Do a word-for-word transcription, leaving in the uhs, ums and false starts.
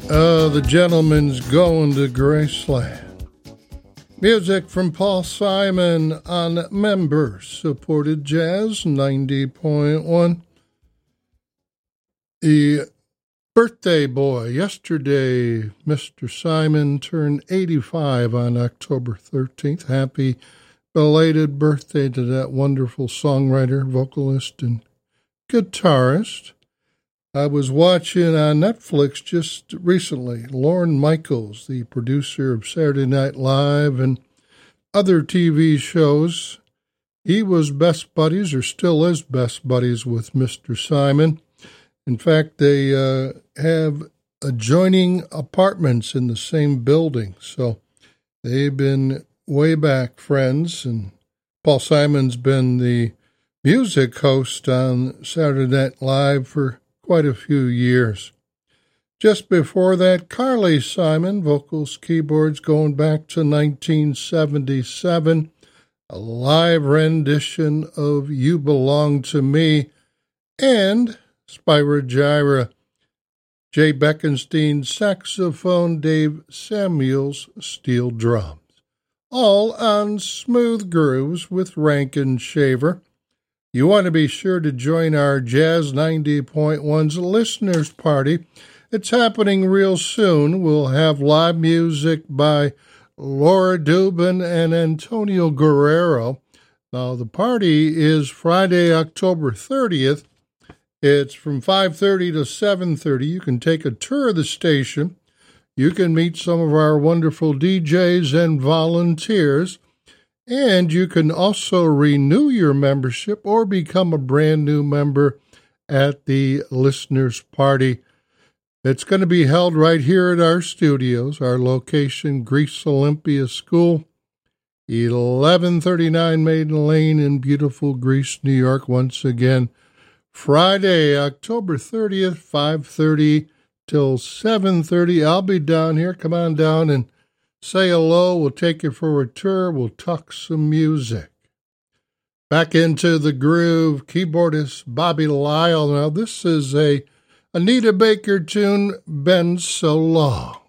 Uh, the gentleman's going to Graceland. Music from Paul Simon on member-supported Jazz ninety point one. The birthday boy. Yesterday, Mister Simon turned eighty-five on October thirteenth. Happy belated birthday to that wonderful songwriter, vocalist, and guitarist. I was watching on Netflix just recently, Lorne Michaels, the producer of Saturday Night Live and other T V shows. He was best buddies, or still is best buddies, with Mister Simon. In fact, they uh, have adjoining apartments in the same building, so they've been way back friends, and Paul Simon's been the music host on Saturday Night Live for quite a few years. Just before that, Carly Simon, vocals, keyboards, going back to nineteen seventy-seven, a live rendition of You Belong to Me, and Spyro Gyra, Jay Beckenstein, saxophone, Dave Samuels, steel drums. All on Smooth Grooves with Rankin Shaver. You want to be sure to join our Jazz ninety point one's listeners party. It's happening real soon. We'll have live music by Laura Dubin and Antonio Guerrero. Now, the party is Friday, October thirtieth. It's from five thirty to seven thirty. You can take a tour of the station. You can meet some of our wonderful D Js and volunteers. And you can also renew your membership or become a brand new member at the listeners' party. It's going to be held right here at our studios, our location, Greece Olympia School, eleven thirty-nine Maiden Lane in beautiful Greece, New York. Once again, Friday, October thirtieth, five thirty till seven thirty. I'll be down here. Come on down and say hello. We'll take you for a tour. We'll talk some music. Back into the groove, keyboardist Bobby Lyle. Now, this is a Anita Baker tune, Been So Long.